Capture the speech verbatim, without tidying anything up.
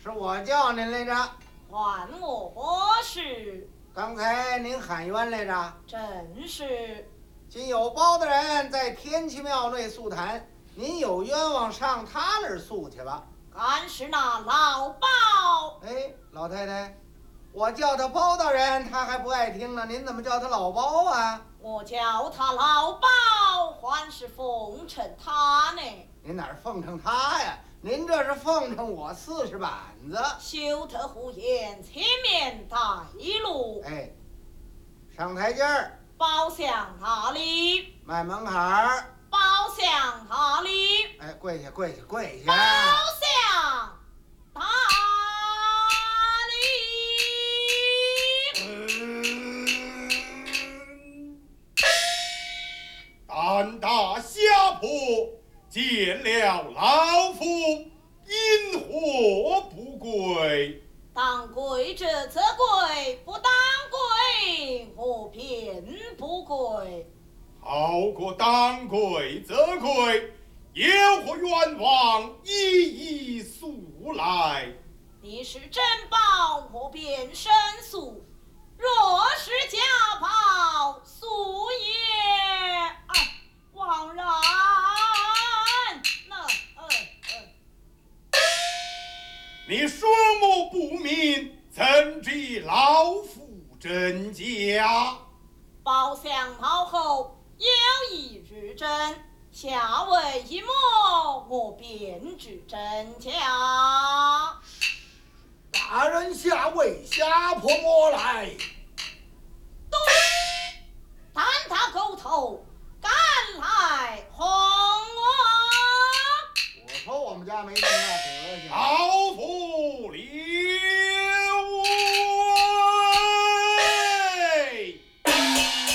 是我叫您来着。 还我何事？ 刚才您喊冤来着。 正是。 今有包大人在天齐庙内诉谈，您有冤枉上他那儿诉去吧。 俺是那老包。 哎，老太太，我叫他包大人，他还不爱听呢。您怎么叫他老包啊？ 我叫他老包，还是奉承他呢。 您哪儿奉承他呀？您这是奉承我四十板子。 休特胡言，前面带路。 哎，上台阶儿。 包厢哪里？ 迈门槛儿。 包厢哪里？ 哎，跪下，跪下，跪下。 包厢哪里？胆大侠婆，见了老夫，因何不跪？ 当跪者则跪，不当跪，我便不跪。 好过当跪则跪，有何冤枉，一一诉来。 你是真包，我便申诉；若是假包，诉也。哎，枉然。那呃呃， 你双目不明，怎知老夫真假？ 包厢冒后有一日真，下为一摸，我便知真假。 大人下为下婆摸来。 对，但他狗头赶来哄我。 我说我们家没这么大德行。 老夫